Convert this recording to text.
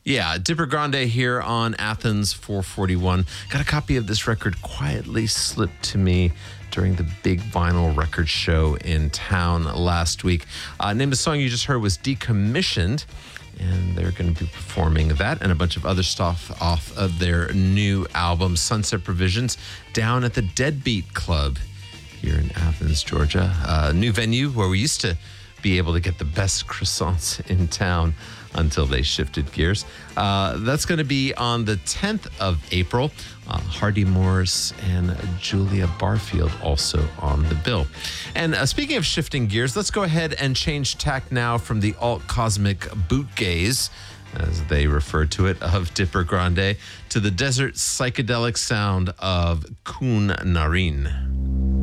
Yeah, Dipper Grande here on Athens 441. Got a copy of this record quietly slipped to me during the big vinyl record show in town last week. Name of the song you just heard was Decommissioned, and they're going to be performing that and a bunch of other stuff off of their new album, Sunset Provisions, down at the Deadbeat Club here in Athens, Georgia. A new venue where we used to be able to get the best croissants in town until they shifted gears. That's going to be on the 10th of April. Hardy Morris and Julia Barfield also on the bill. And speaking of shifting gears, let's go ahead and change tack now from the alt-cosmic boot gaze, as they refer to it, of Dipper Grande, to the desert psychedelic sound of Kun Narin.